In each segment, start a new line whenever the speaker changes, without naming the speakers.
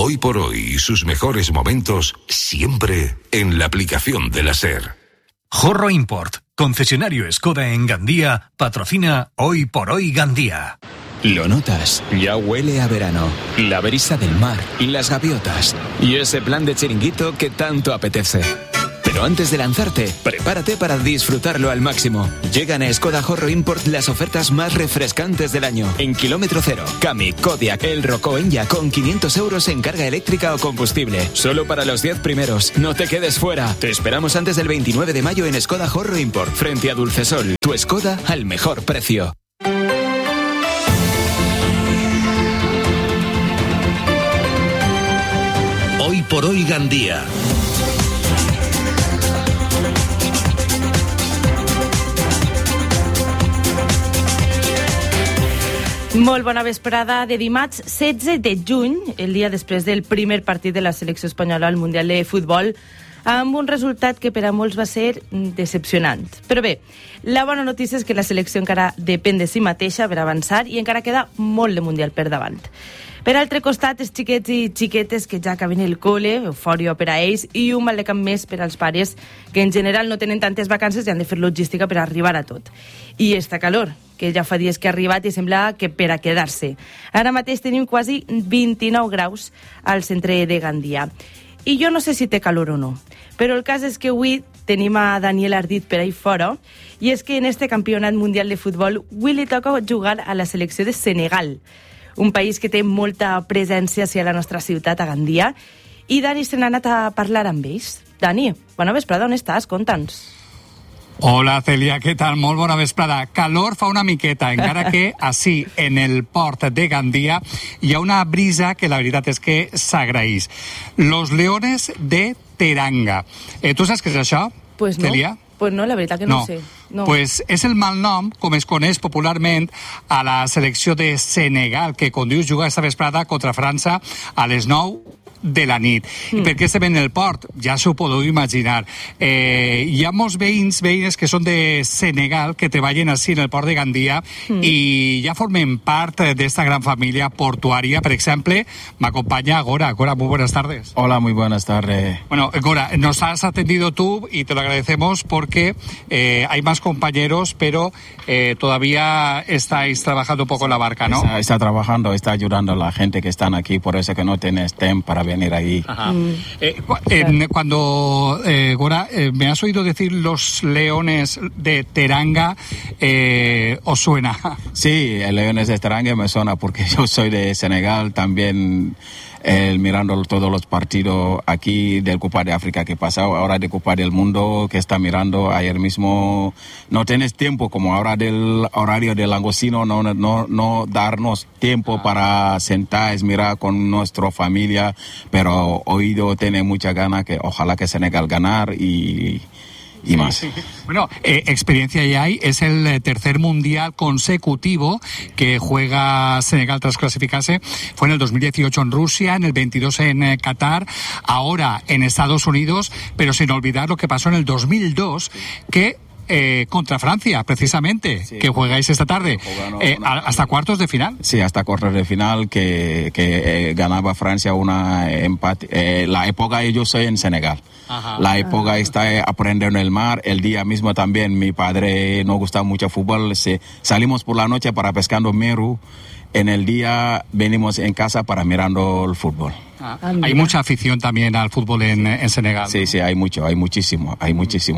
Hoy por hoy y sus mejores momentos siempre en la aplicación de la SER.
Jorro Import, concesionario Skoda en Gandía, patrocina Hoy por Hoy Gandía.
Lo notas, ya huele a verano, la brisa del mar y las gaviotas y ese plan de chiringuito que tanto apetece. Pero antes de lanzarte, prepárate para disfrutarlo al máximo. Llegan a Skoda Jorro Import las ofertas más refrescantes del año. En kilómetro cero, Kami, Kodiaq, El Roco, Enya con 500 euros en carga eléctrica o combustible. Solo para los 10 primeros. No te quedes fuera. Te esperamos antes del 29 de mayo en Skoda Jorro Import, frente a Dulcesol. Tu Skoda al mejor precio.
Hoy por Hoy Gandía.
Molt bona vesprada de dimarts 16 de juny, el dia després del primer partit de la selecció espanyola al Mundial de Futbol, amb un resultat que per a molts va ser decepcionant. Però bé, la bona notícia és que la selecció encara depèn de si mateixa per avançar i encara queda molt de Mundial per davant. Per altre costat, els xiquets i xiquetes que ja acaben el col·le, eufòria per a ells i un mal de cap més per als pares que en general no tenen tantes vacances i han de fer logística per arribar a tot. I esta calor, que ja fa dies que ha arribat i sembla que per a quedar-se. Ara mateix tenim quasi 29 graus al centre de Gandia. I jo no sé si té calor o no, però el cas és que avui tenim a Daniel Ardit per ahí fora, i és que en este campionat mundial de futbol avui li toca jugar a la selecció de Senegal, un país que té molta presència hacia la nostra ciutat, a Gandia, i Dani se n'ha anat a parlar amb ells. Dani, bona vesprada, on estàs? Conta'ns.
Hola, Celia, què tal? Molt bona vesprada. Calor fa una miqueta, encara que així, en el port de Gandia, hi ha una brisa que la veritat és que s'agraeix. Los Leones de Teranga. Tu saps què és això,
pues no.
Celia?
Pues no, la veritat que no sé. No.
Pues és el malnom, com es coneix popularment, a la selecció de Senegal, que conduïu jugar esta vesprada contra França a les 9 de la nit. I per què estem en el port? Ja s'ho podeu imaginar. Hi ha molts veïnes que són de Senegal que treballen així en el port de Gandia i ja formen part d'esta gran família portuària. Per exemple, m'acompanya Gora. Gora, muy buenas tardes.
Hola, muy buenas tardes.
Bueno, Gora, nos has atendido tú y te lo agradecemos porque hay más compañeros, pero todavía estáis trabajando un poco en la barca, ¿no?
Está trabajando, está ayudando a la gente que están aquí, por eso que no tienes tiempo para venir ahí.
Cuando, Gora, me has oído decir Los Leones de Teranga, ¿os suena?
Sí, el Leones de Teranga me suena porque yo soy de Senegal, también mirando todos los partidos aquí del Copa de África que pasa, ahora de Copa del Mundo que está mirando. Ayer mismo no tienes tiempo, como ahora del horario del langostino, no darnos tiempo para sentar, mirar con nuestra familia, pero hoy tiene mucha gana que ojalá que Senegal ganar y más.
Bueno, experiencia ya hay, es el tercer mundial consecutivo que juega Senegal tras clasificarse. Fue en el 2018 en Rusia, en el 22 en Qatar, ahora en Estados Unidos, pero sin olvidar lo que pasó en el 2002, que contra Francia, precisamente, sí, que jugáis esta tarde, hasta cuartos de final.
Sí, hasta cuartos de final, que ganaba Francia una empate. La época yo soy en Senegal. Ajá. La época está aprendiendo en el mar. El día mismo también mi padre no gusta mucho fútbol. Salimos por la noche para pescando meru. En el día venimos en casa para mirando el fútbol.
Hay mucha afición también al fútbol en Senegal, ¿no?
Sí, sí, hay muchísimo. Hay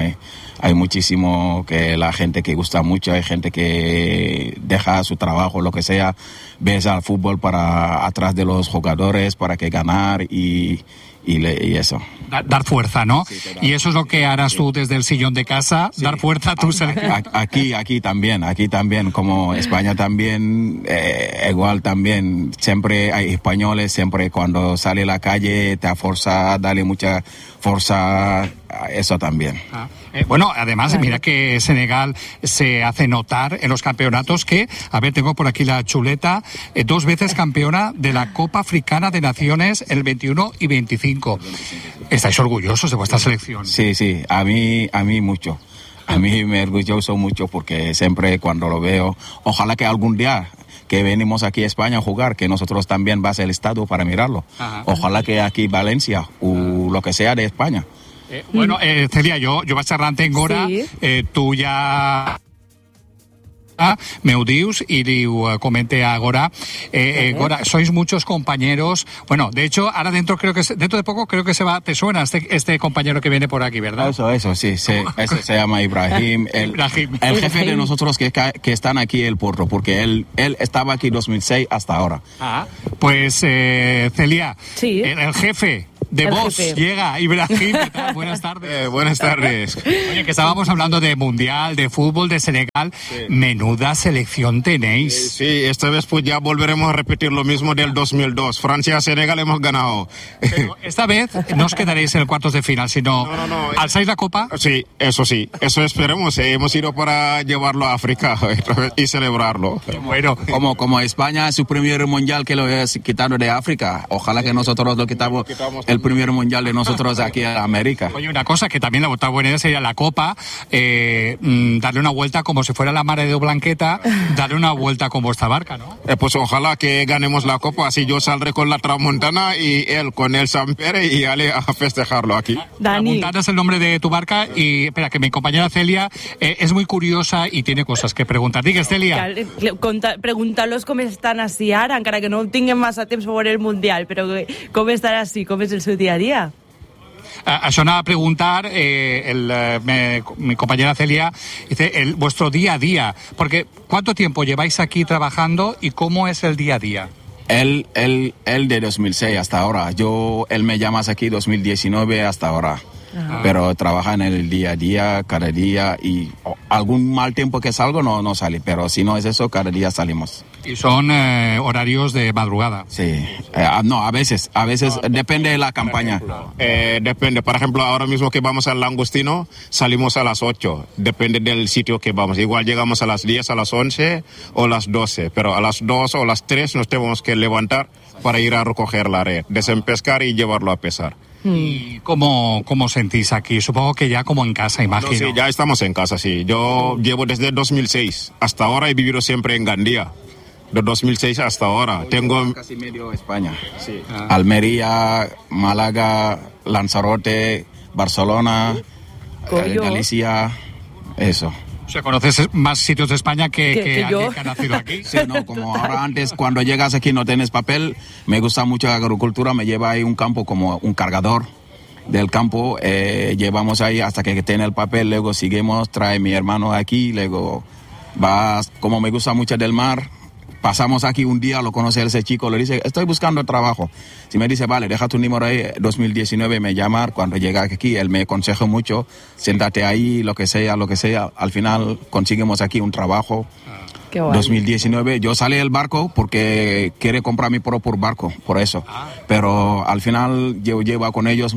muchísimo que la gente que gusta mucho, hay gente que deja su trabajo, lo que sea, ves al fútbol para atrás de los jugadores, para que ganar y eso.
Dar fuerza, ¿no? Sí, y eso es lo que harás tú desde el sillón de casa, sí, dar fuerza a tu selección.
Aquí también, como España también, igual también, siempre hay españoles, siempre cuando sale a la calle te fuerza, dale mucha fuerza a eso también.
Bueno, además, mira que Senegal se hace notar en los campeonatos que, a ver, tengo por aquí la chuleta, 2 veces campeona de la Copa Africana de Naciones el 21 y 25. ¿Estáis orgullosos de vuestra selección?
Sí, a mí mucho. A mí me orgulloso mucho porque siempre cuando lo veo, ojalá que algún día que venimos aquí a España a jugar, que nosotros también va a ser el estadio para mirarlo. Ajá. Ojalá que aquí Valencia o lo que sea de España.
Bueno, Celia, jo vaig xerrant amb Gora, tu ja... me ho dius y comente a Gora. Gora, sois muchos compañeros. Bueno, de hecho, ahora dentro de poco creo que se va. ¿Te suena este compañero que viene por aquí, verdad?
Eso, sí. Eso se llama Ibrahim. El jefe de nosotros que están aquí, el Porro, porque él estaba aquí 2006 hasta ahora.
Pues, Celia, el jefe de Vox llega, Ibrahim. ¿Qué tal? Buenas tardes.
Buenas tardes.
Oye, que estábamos hablando de Mundial, de fútbol, de Senegal. Menuda selección tenéis.
Sí, esta vez pues ya volveremos a repetir lo mismo del 2002. Francia-Senegal hemos ganado.
Pero esta vez no os quedaréis en el cuartos de final, sino
no.
¿alzáis la copa?
Sí. Eso esperemos. Hemos ido para llevarlo a África y celebrarlo.
Bueno, como España, su primer mundial que lo es quitando de África. Ojalá que nosotros lo quitamos el primer mundial de nosotros aquí en América.
Oye, una cosa que también la otra buena idea sería la copa, darle una vuelta como si fuera la Mare de Blanqueta, darle una vuelta con vuestra barca, ¿no?
Pues ojalá que ganemos la copa, así yo saldré con la Tramontana y él con el Sampere y Ale a festejarlo aquí.
Dani.
Tramontana es el nombre de tu barca y espera, que mi compañera Celia es muy curiosa y tiene cosas que preguntar. Digues, Celia.
Preguntar-los com estan així ara, encara que no tinguem massa temps per veure el Mundial, però com estan així, com és el seu dia a dia?
Això anava a preguntar mi compañera Celia, dice, vuestro día a día, porque ¿cuánto tiempo lleváis aquí trabajando y cómo es el día a día?
Él de 2006 hasta ahora. Él me llama aquí 2019 hasta ahora. Pero trabaja en el día a día, cada día, y algún mal tiempo que salgo no sale, pero si no es eso, cada día salimos.
¿Y son horarios de madrugada?
Sí, no, a veces depende de la campaña.
Depende, por ejemplo, ahora mismo que vamos al Langostino, salimos a las 8, depende del sitio que vamos. Igual llegamos a las 10, a las 11 o las 12, pero a las 2 o las 3 nos tenemos que levantar para ir a recoger la red, desempescar y llevarlo a pesar.
¿Y cómo sentís aquí? Supongo que ya como en casa, imagino.
No, sí, ya estamos en casa, sí. Yo llevo desde 2006. Hasta ahora he vivido siempre en Gandía. De 2006 hasta ahora. Tengo
casi medio España. Sí. Almería, Málaga, Lanzarote, Barcelona, Galicia, eso.
O sea, conoces más sitios de España que alguien que ha nacido aquí.
Sí, no, como ahora antes, cuando llegas aquí no tienes papel, me gusta mucho la agricultura, me lleva ahí un campo como un cargador del campo, llevamos ahí hasta que tiene el papel, luego seguimos, trae mi hermano aquí, luego vas, como me gusta mucho del mar, pasamos aquí un día, lo conoce ese chico, le dice, estoy buscando trabajo. Si me dice, vale, deja tu número ahí, 2019 me llama, cuando llega aquí, él me aconseja mucho, siéntate ahí, lo que sea, al final conseguimos aquí un trabajo.
Qué guay.
2019, yo salí del barco porque quiere comprar mi propio barco, por eso. Pero al final yo llevo con ellos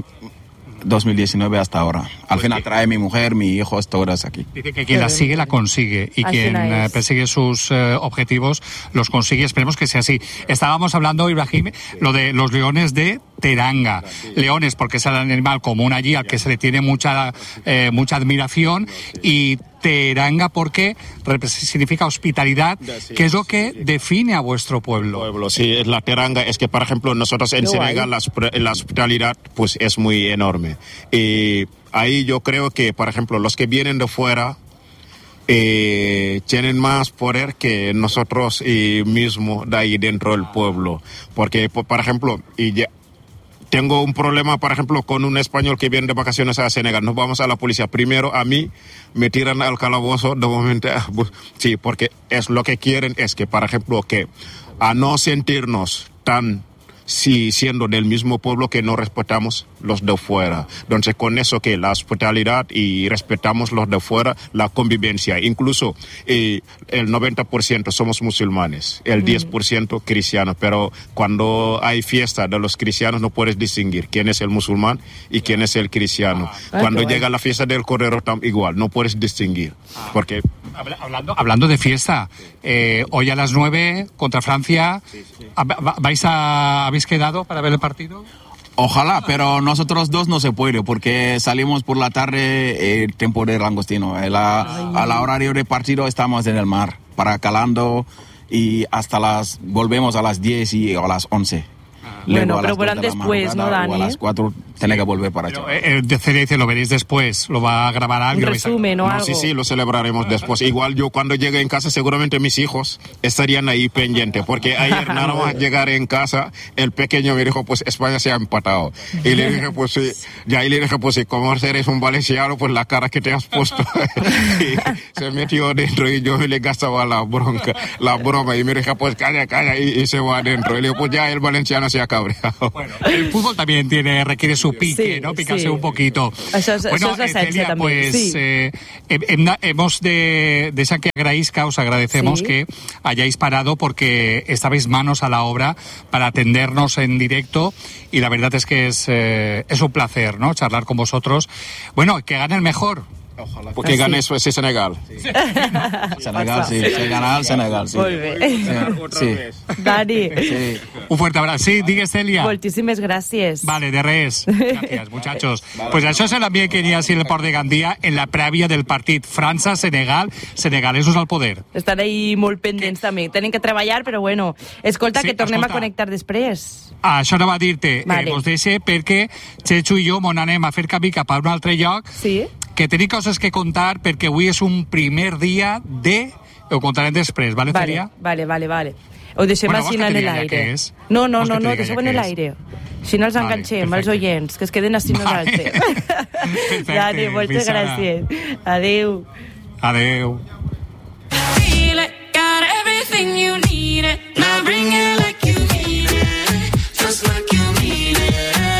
2019 hasta ahora. Al final trae mi mujer, mi hijo, todas aquí.
Dice que quien la sigue la consigue y quien persigue sus objetivos los consigue. Esperemos que sea así. Estábamos hablando, Ibrahim, lo de los leones de Teranga. Leones porque es el animal común allí al que se le tiene mucha admiración, y Teranga porque significa hospitalidad, que es lo que define a vuestro pueblo.
Sí, es la Teranga. Es que, por ejemplo, nosotros en Senegal la hospitalidad pues es muy enorme. Y ahí yo creo que, por ejemplo, los que vienen de fuera tienen más poder que nosotros mismos de ahí dentro del pueblo. Porque, por ejemplo, tengo un problema, por ejemplo, con un español que viene de vacaciones a Senegal. Nos vamos a la policía. Primero a mí me tiran al calabozo de momento. Sí, porque es lo que quieren es que, por ejemplo, que a no sentirnos tan siendo del mismo pueblo, que no respetamos los de fuera. Entonces, con eso que la hospitalidad y respetamos los de fuera, la convivencia. Incluso el 90% somos musulmanes, el 10% cristianos, pero cuando hay fiesta de los cristianos no puedes distinguir quién es el musulmán y quién es el cristiano. Cuando llega la fiesta del Cordero, igual, no puedes distinguir. Porque
Hablando de fiesta, hoy a las 9 contra Francia, ¿habéis quedado para ver el partido?
Ojalá, pero nosotros dos no se puede porque salimos por la tarde, tiempo de Langostino. A la horario de partido estamos en el mar, para calando y volvemos a las 10 o a las 11.
Bueno, pero verán después, ¿no, Dani?
O a las 4 tiene que volver para allá.
Dice, lo veréis después, lo va a grabar alguien.
Un resumen o algo.
Sí, lo celebraremos después. Igual yo cuando llegue en casa, seguramente mis hijos estarían ahí pendientes, porque ayer nada más llegar en casa, el pequeño me dijo, pues España se ha empatado. Y le dije, pues sí, como eres un valenciano, pues la cara que te has puesto. Y se metió dentro y yo le gastaba la broma, y me dije, pues calla, y se va adentro. Y le digo, pues ya el valenciano se ha cabreado.
Bueno, el fútbol también requiere su pique,
sí,
¿no? Picarse
sí.
un poquito.
Això és l'essència,
Celia,
també.
pues
Sí.
hemos de que agradezca, os agradecemos
Sí.
que hayáis parado porque estabais manos a la obra para atendernos en directo y la verdad es que es un placer, ¿no? Charlar con vosotros. Bueno, que gane el mejor.
Porque gane ese Senegal.
Senegal, sí. Senegal, sí.
Molt bé.
Sí.
Dani,
Sí.
Un fuerte abrazo. Sí, digues, Celia.
moltíssimes gràcies.
Vale, de res. Gracias, muchachos. Pues això és l'ambient que n'hi ha a el Port de Gandia en la prèvia del partit França-Senegal. Senegalesos al poder.
Estan ahí molt pendents també. Tenen que treballar, però bueno. Escolta,
Sí,
que tornem
escolta.
a connectar després.
Això no va dir-te.
Vale.
Vos deixe perquè Chechu i jo mon anem a fer camí cap a un altre lloc,
Sí?
que tenim coses que contar perquè avui és un primer dia de... Ho contarem després, vale, Celia?
Vale. Ho deixem
Bueno,
així
vols que
en
te diga ja
l'aire.
què és?
No,
Vols que te diga
deixem
ja
en
què és?
l'aire. Si no els
Vale,
enganxem, els
perfecte.
oients, que es queden així nosaltres.
Perfecte,
Dani, moltes
fins ara.
gràcies. Adéu.
Adeu.
Feel it, got everything you need it. Now bring it like you mean it, just like you mean it.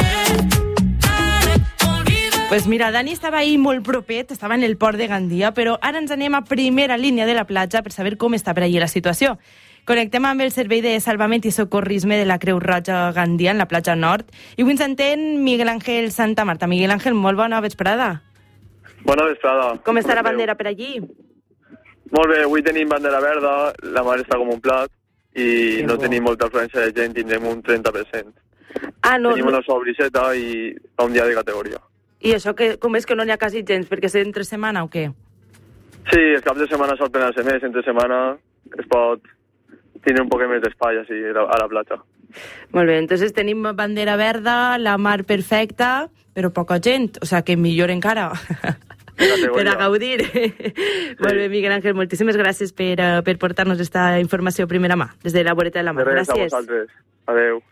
Pues mira, Dani estava ahí molt propet, estava en el port de Gandia, però ara ens anem a primera línia de la platja per saber com està per allí la situació. Connectem amb el Servei de Salvament i Socorrisme de la Creu Roja Gandia, en la platja nord, i avui ens entén Miguel Ángel Santa Marta. Miguel Ángel, molt bona vesprada.
Bona vesprada.
Com està la bandera per allí?
Molt bé, avui tenim bandera verda, la mar està com un plat i
Que
no
bo.
tenim molta afluència de gent, tindrem un 30%.
Ah, no,
Tenim una sola briseta i fa un dia de categoria.
I això com és que no n'hi ha quasi gens? Perquè és entre setmana o què?
Sí, els caps de setmana sol plenar-se més, entre setmana es pot tindre un poc més d'espai així a la platja.
Molt bé, entonces tenim bandera verda, la mar perfecta, però poca gent, o sigui que millor encara. Per a gaudir. Molt bé, Miguel Ángel, moltíssimes gràcies per portar-nos aquesta informació a primera mà, des de la voreta de la mar.
De res, a
Gràcies.
vosaltres. Adeu.